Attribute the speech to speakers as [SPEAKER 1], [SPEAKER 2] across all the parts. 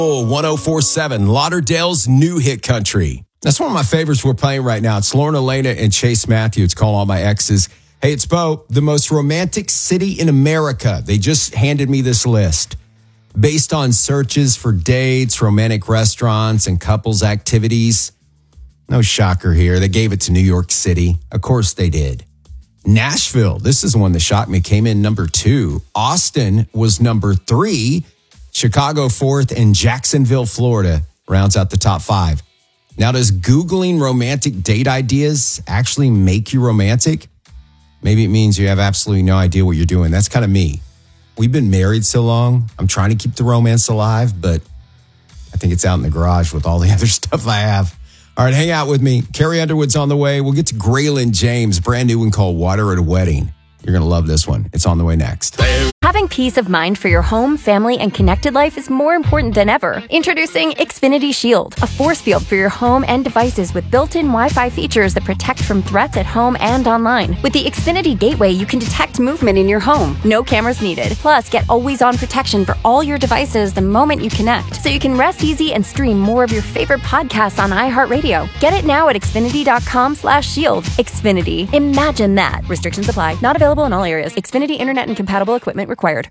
[SPEAKER 1] 1047, Lauderdale's new hit country. That's one of my favorites we're playing right now. It's Lauren Elena and Chase Matthew. It's Call All My Exes. Hey, it's Bo, the most romantic city in America. They just handed me this list based on searches for dates, romantic restaurants, and couples activities. No shocker here. They gave it to New York City. Of course they did. Nashville, this is one that shocked me, came in number 2. Austin was number 3. Chicago 4th, and Jacksonville, Florida rounds out the top 5. Now, does Googling romantic date ideas actually make you romantic? Maybe it means you have absolutely no idea what you're doing. That's kind of me. We've been married so long. I'm trying to keep the romance alive, but I think it's out in the garage with all the other stuff I have. All right, hang out with me. Carrie Underwood's on the way. We'll get to Graylin James, brand new one called Water at a Wedding. You're going to love this one. It's on the way next.
[SPEAKER 2] Having peace of mind for your home, family, and connected life is more important than ever. Introducing Xfinity Shield, a force field for your home and devices with built-in Wi-Fi features that protect from threats at home and online. With the Xfinity Gateway, you can detect movement in your home. No cameras needed. Plus, get always-on protection for all your devices the moment you connect, so you can rest easy and stream more of your favorite podcasts on iHeartRadio. Get it now at Xfinity.com/shield. Xfinity. Imagine that. Restrictions apply. Not available in all areas. Xfinity Internet and compatible equipment required.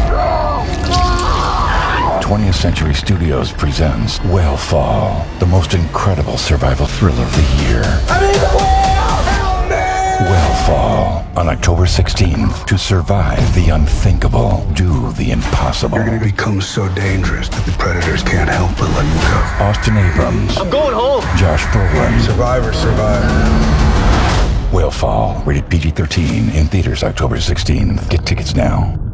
[SPEAKER 3] 20th Century Studios presents Whale the most incredible survival thriller of the year. Whale on October 16th. To survive the unthinkable, do the impossible.
[SPEAKER 4] You're going to become so dangerous that the predators can't help but let you go.
[SPEAKER 3] Austin Abrams.
[SPEAKER 5] I'm going home.
[SPEAKER 3] Josh Brolin.
[SPEAKER 4] Survivor, survive.
[SPEAKER 3] Whale, rated PG-13, in theaters October 16th. Get tickets now.